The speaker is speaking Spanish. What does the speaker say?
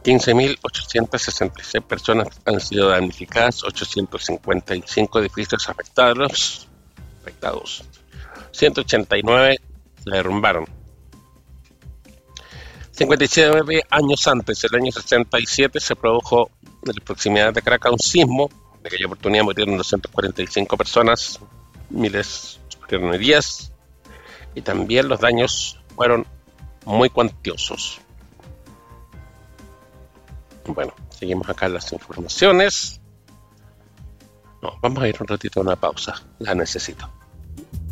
15.866 personas han sido damnificadas, 855 edificios afectados, 189 se derrumbaron. 57 años antes, el año 67, se produjo en la proximidad de Caracas un sismo. En aquella oportunidad murieron 245 personas, miles sufrieron heridas y también los daños fueron muy cuantiosos. Bueno, seguimos acá en las informaciones. No, vamos a ir un ratito a una pausa, la necesito.